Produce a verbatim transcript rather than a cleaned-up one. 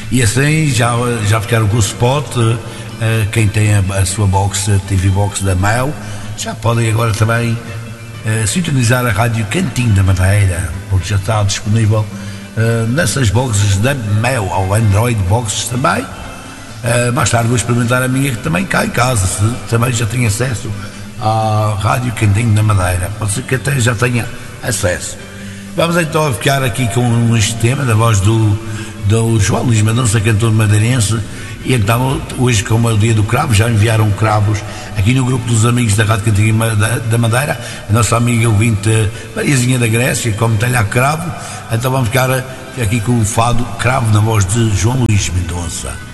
E assim já, já ficaram com o spot. Uh, quem tem a, a sua box, a T V Box da Mel, já podem agora também uh, sintonizar a rádio Cantinho da Madeira, porque já está disponível uh, nessas boxes da Mel, ao Android Boxes também. Uh, mais tarde vou experimentar a minha, que também cá em casa, se também já tem acesso à rádio Cantinho da Madeira, pode ser que até já tenha acesso. Vamos então ficar aqui com este tema da voz do, do João Luís Mendonça, cantor madeirense. E então, hoje, como é o dia do cravo, já enviaram cravos aqui no grupo dos amigos da Rádio Cantinho da Madeira, a nossa amiga ouvinte Mariazinha da Grécia, como talhar cravo. Então vamos ficar aqui com o fado Cravo na voz de João Luís Mendonça.